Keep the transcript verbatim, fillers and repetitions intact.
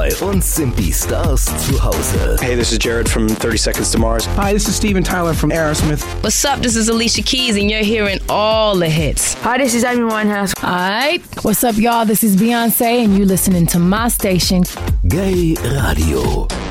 Bei uns sind die Stars zu Hause. Hey, this is Jared from thirty Seconds to Mars. Hi, this is Steven Tyler from Aerosmith. What's up? This is Alicia Keys, and you're hearing all the hits. Hi, this is Amy Winehouse. Alright, what's up, y'all? This is Beyonce, and you listening to my station. Gay Radio.